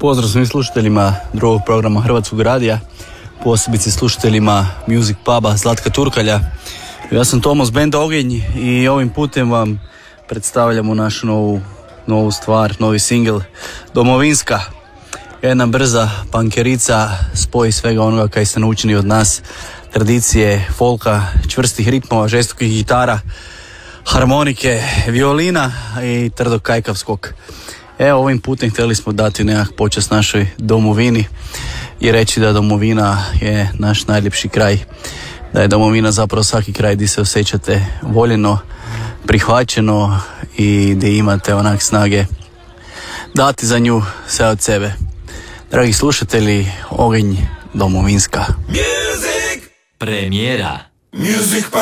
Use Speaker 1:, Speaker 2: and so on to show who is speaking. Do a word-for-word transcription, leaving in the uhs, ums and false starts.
Speaker 1: Pozdrav svim slušateljima drugog programa Hrvatskog radija, posebice slušateljima Music Puba Zlatka Turkalja. Ja sam Tomo s benda Ogenj i ovim putem vam predstavljamo našu novu, novu stvar, novi singl Domovinska. Jedna brza pankerica, spoj svega onoga kaj ste naučili od nas, tradicije, folka, čvrstih ritmova, žestokih gitara, harmonike, violina i trdog kajkavskog. Evo, ovim putem htjeli smo dati nekak počast našoj domovini i reći da domovina je naš najljepši kraj, da je domovina zapravo svaki kraj gdje se osjećate voljeno, prihvaćeno i gdje imate onak snage dati za nju sve od sebe. Dragi slušatelji, Ogenj, Domovinska.
Speaker 2: Music! Premijera. Music